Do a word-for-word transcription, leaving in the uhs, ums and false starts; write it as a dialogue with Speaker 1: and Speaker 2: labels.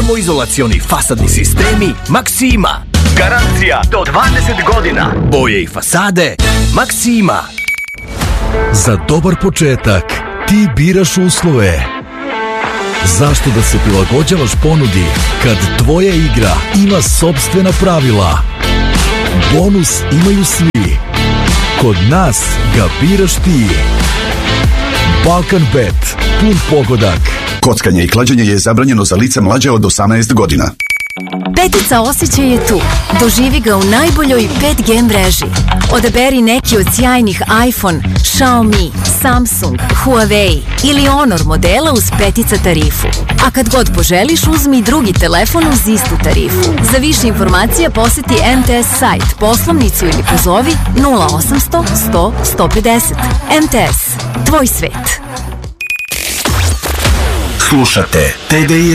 Speaker 1: Termoizolacioni fasadni sistemi Maksima. Garancija do dvadeset godina. Boje i fasade Maksima.
Speaker 2: Za dobar početak ti biraš uslove. Zašto da se prilagođavaš ponudi kad tvoja igra ima sopstvena pravila? Bonus imaju svi. Kod nas ga biraš ti. Balkan Bet. Pun pogodak.
Speaker 3: Kockanje i klađenje je zabranjeno za lice mlađe od osamnaest godina.
Speaker 4: Petica osjećaj je tu. Doživi ga u najboljoj pet G mreži. Odaberi neki od sjajnih iPhone, Xiaomi, Samsung, Huawei ili Honor modela uz Petica tarifu. A kad god poželiš, uzmi drugi telefon uz istu tarifu. Za više informacija poseti M T S sajt, poslovnicu ili pozovi nula osamsto sto sto pedeset. M T S. Tvoj svet.
Speaker 3: Slušate T D I